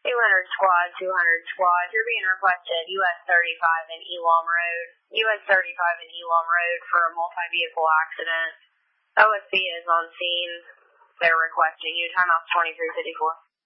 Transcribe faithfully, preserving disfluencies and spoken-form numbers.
two hundred squad, two hundred squad. You're being requested U S thirty-five and Elam Road. U S thirty-five and Elam Road for a multi-vehicle accident. O S B is on scene. They're requesting you. Time off twenty-three fifty-four.